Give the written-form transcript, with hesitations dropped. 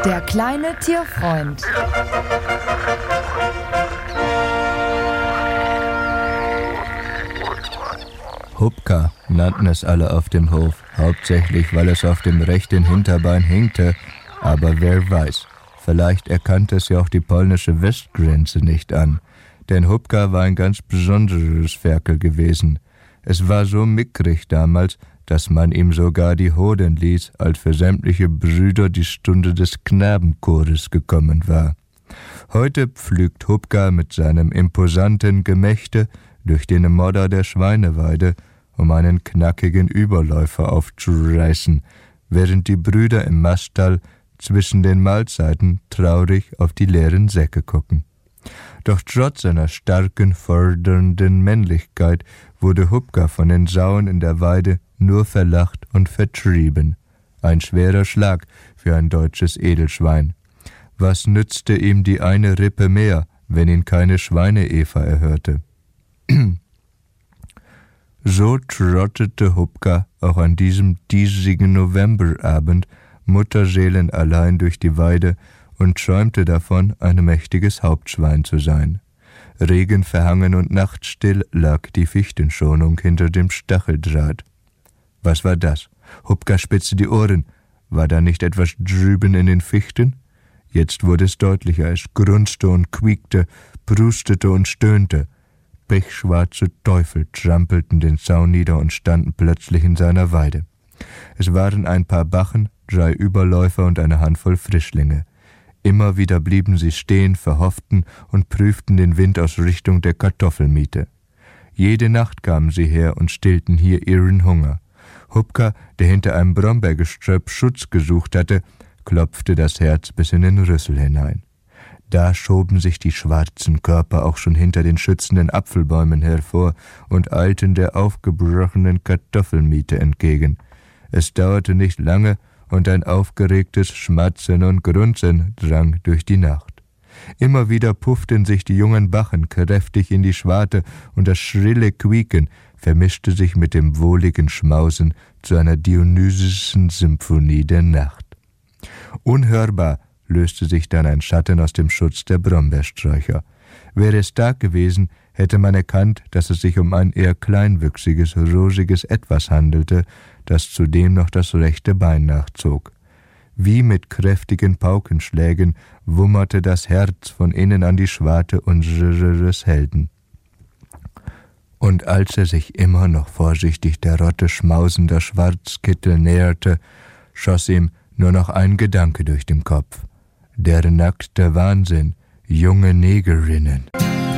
Der kleine Tierfreund. Hupka nannten es alle auf dem Hof, hauptsächlich weil es auf dem rechten Hinterbein hinkte, aber wer weiß, vielleicht erkannte es ja auch die polnische Westgrenze nicht an, denn Hupka war ein ganz besonderes Ferkel gewesen. Es war so mickrig damals, dass man ihm sogar die Hoden ließ, als für sämtliche Brüder die Stunde des Knabenchores gekommen war. Heute pflügt Hupka mit seinem imposanten Gemächte durch den Modder der Schweineweide, um einen knackigen Überläufer aufzureißen, während die Brüder im Maststall zwischen den Mahlzeiten traurig auf die leeren Säcke gucken. Doch trotz seiner starken, fordernden Männlichkeit wurde Hupka von den Sauen in der Weide nur verlacht und vertrieben. Ein schwerer Schlag für ein deutsches Edelschwein. Was nützte ihm die eine Rippe mehr, wenn ihn keine Schweine-Eva erhörte? So trottete Hupka auch an diesem diesigen Novemberabend mutterseelenallein durch die Weide und träumte davon, ein mächtiges Hauptschwein zu sein. Regenverhangen und nachtstill lag die Fichtenschonung hinter dem Stacheldraht. Was war das? Hupka spitzte die Ohren. War da nicht etwas drüben in den Fichten? Jetzt wurde es deutlicher. Es grunzte und quiekte, prustete und stöhnte. Pechschwarze Teufel trampelten den Zaun nieder und standen plötzlich in seiner Weide. Es waren ein paar Bachen, 3 Überläufer und eine Handvoll Frischlinge. Immer wieder blieben sie stehen, verhofften und prüften den Wind aus Richtung der Kartoffelmiete. Jede Nacht kamen sie her und stillten hier ihren Hunger. Hupka, der hinter einem Brombeergeströpp Schutz gesucht hatte, klopfte das Herz bis in den Rüssel hinein. Da schoben sich die schwarzen Körper auch schon hinter den schützenden Apfelbäumen hervor und eilten der aufgebrochenen Kartoffelmiete entgegen. Es dauerte nicht lange, und ein aufgeregtes Schmatzen und Grunzen drang durch die Nacht. Immer wieder pufften sich die jungen Bachen kräftig in die Schwarte, und das schrille Quieken vermischte sich mit dem wohligen Schmausen zu einer dionysischen Symphonie der Nacht. Unhörbar löste sich dann ein Schatten aus dem Schutz der Brombeersträucher. Wäre es Tag gewesen, hätte man erkannt, dass es sich um ein eher kleinwüchsiges, rosiges Etwas handelte, das zudem noch das rechte Bein nachzog. Wie mit kräftigen Paukenschlägen wummerte das Herz von innen an die Schwarte unseres Helden. Und als er sich immer noch vorsichtig der Rotte schmausender Schwarzkittel näherte, schoss ihm nur noch ein Gedanke durch den Kopf: der nackte Wahnsinn, junge Negerinnen.